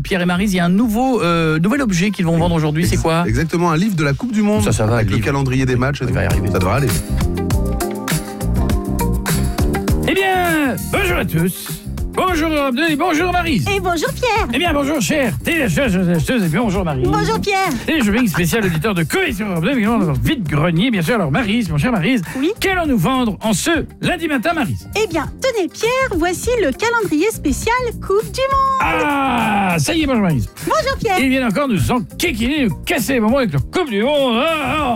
Pierre et Maryse, il y a un nouvel objet qu'ils vont vendre aujourd'hui, c'est quoi? Exactement, un livre de la Coupe du Monde. Ça va, avec le livre. calendrier des matchs. Ça va y arriver. Ça devrait aller. Eh bien, bonjour à tous. Bonjour Europe 2 et bonjour Maryse. Et bonjour Pierre. Eh bien, bonjour chère téléspectatrices et bonjour Maryse. Bonjour Pierre. Et je suis spécial auditeur de Cohésion Europe 2, évidemment, dans notre vide-grenier, bien sûr. Alors Maryse, mon cher Maryse, Oui. qu'allons-nous vendre en ce lundi matin, Maryse? Eh bien, tenez Pierre, voici le calendrier spécial Coupe du Monde. Ah, ça y est, bonjour Maryse. Bonjour Pierre. Ils viennent encore nous enquiquiner, nous casser les moments avec leur Coupe du Monde. Ah, ah.